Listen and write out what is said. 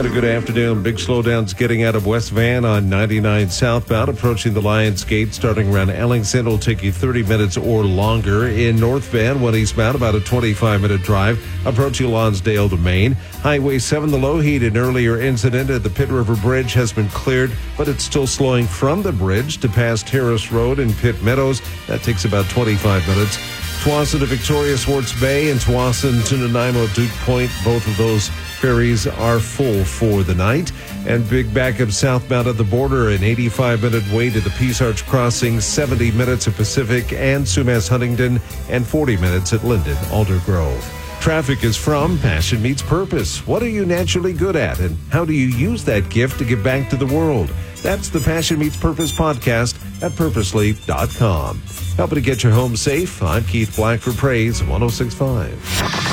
a good afternoon. Big slowdowns getting out of West Van on 99 southbound, approaching the Lions Gate, starting around Ellingson. It'll take you 30 minutes or longer. In North Van, one eastbound, about a 25-minute drive, approaching Lonsdale to Maine. Highway 7, the low heat, an earlier incident at the Pitt River Bridge has been cleared, but it's still slowing from the bridge to past Terrace Road in Pitt Meadows. That takes about 25 minutes. Tsawwassen to Victoria, Swartz Bay, and Tsawwassen to Nanaimo, Duke Point. Both of those ferries are full for the night. And big backup southbound at the border, an 85-minute wait at the Peace Arch Crossing, 70 minutes at Pacific and Sumas Huntington, and 40 minutes at Linden, Alder Grove. Traffic is from Passion Meets Purpose. What are you naturally good at, and how do you use that gift to give back to the world? That's the Passion Meets Purpose podcast at purposely.com. Helping to get your home safe, I'm Keith Black for Praise 106.5.